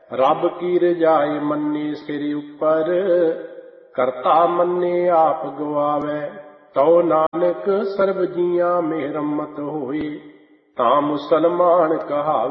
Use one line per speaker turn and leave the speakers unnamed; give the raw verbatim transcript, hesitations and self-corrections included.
रब की रजाए मन्ने सिर उपर, करता मन्ने आप गवावै। तो नानक सर्ब जियां में रमत होए, तां मुसलमान कहावै।